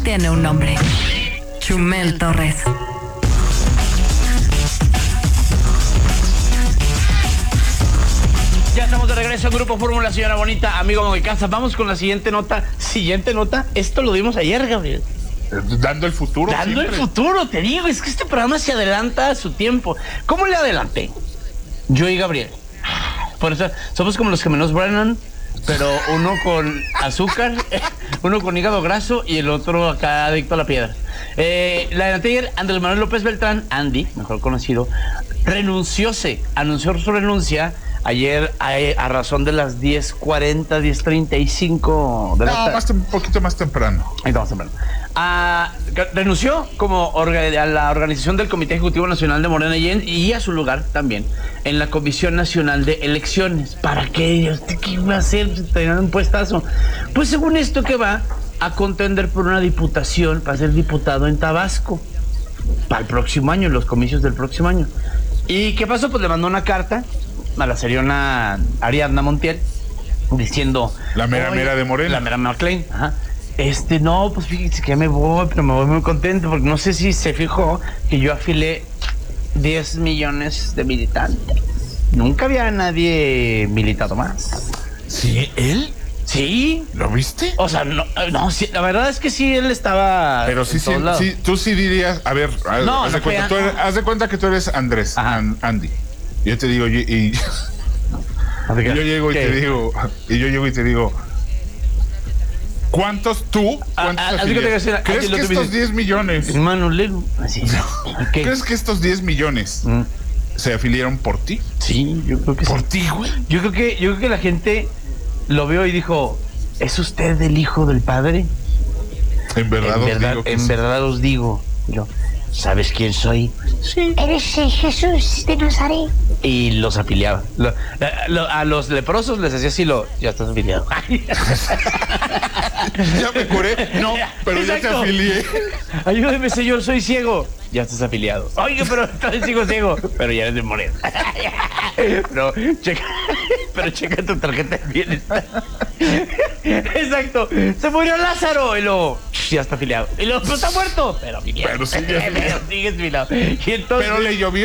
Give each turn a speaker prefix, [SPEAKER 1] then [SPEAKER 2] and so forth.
[SPEAKER 1] tiene un nombre. Chumel Torres.
[SPEAKER 2] Ya estamos de regreso en Grupo Fórmula, señora bonita, amigo de casa. Vamos con la siguiente nota. Siguiente nota, esto lo dimos ayer, Gabriel.
[SPEAKER 3] Dando el futuro.
[SPEAKER 2] Dando
[SPEAKER 3] siempre.
[SPEAKER 2] el futuro, te digo, es que este programa se adelanta a su tiempo. ¿Cómo le adelanté? Yo y Gabriel. Por eso somos como los gemelos Brennan, pero uno con azúcar, uno con hígado graso y el otro acá adicto a la piedra. La adelanté ayer, Andrés Manuel López Beltrán, Andy, mejor conocido, anunció su renuncia ayer a razón de las 10:40, 10:35 de la tarde.
[SPEAKER 3] Un poquito más temprano.
[SPEAKER 2] Ahí estamos temprano. Renunció a la organización del Comité Ejecutivo Nacional de Morena y a su lugar también en la Comisión Nacional de Elecciones. ¿Para qué? ¿Qué iba a hacer? Tener un puestazo. Pues según esto que va a contender por una diputación para ser diputado en Tabasco para el próximo año, los comicios del próximo año. ¿Y qué pasó? Pues le mandó una carta a la seriona Ariadna Montiel diciendo...
[SPEAKER 3] La mera de Morena.
[SPEAKER 2] La mera McLean, ajá. No, pues fíjese que ya me voy, pero me voy muy contento porque no sé si se fijó que yo afilé 10 millones de militantes. Nunca había nadie militado más.
[SPEAKER 3] ¿Sí? ¿Él?
[SPEAKER 2] ¿Sí?
[SPEAKER 3] ¿Lo viste?
[SPEAKER 2] O sea, no, sí, la verdad es que sí, él estaba.
[SPEAKER 3] Pero sí, tú sí dirías, a ver,
[SPEAKER 2] No,
[SPEAKER 3] haz de cuenta que tú eres Andrés, Andy. Yo te digo, y yo llego y te digo, ¿cuántos afiliados? ¿Crees que estos 10 millones?
[SPEAKER 2] Hermano, así.
[SPEAKER 3] ¿Crees que estos 10 millones se afiliaron por ti?
[SPEAKER 2] Sí, yo creo que sí.
[SPEAKER 3] ¿Por ti, güey?
[SPEAKER 2] Yo creo que la gente lo vio y dijo, ¿es usted el hijo del padre?
[SPEAKER 3] En verdad
[SPEAKER 2] os digo. Y yo, ¿sabes quién soy? Sí.
[SPEAKER 4] Eres Jesús de Nazaret.
[SPEAKER 2] Y los afiliaba. A los leprosos les decía así, ya estás afiliado.
[SPEAKER 3] Ya me curé. No, pero exacto. Ya te afilié.
[SPEAKER 2] Ayúdeme, señor, soy ciego. Ya estás afiliado. Oye, pero todavía sigo ciego. Pero ya eres de Morena. Pero checa tu tarjeta de bienestar. Exacto. Se murió Lázaro. Y luego, ya está afiliado. Y luego, pero está muerto. Pero afiliado.
[SPEAKER 3] Pero sigue afiliado.
[SPEAKER 2] Sigue afiliado. Y entonces,
[SPEAKER 3] pero le llovió.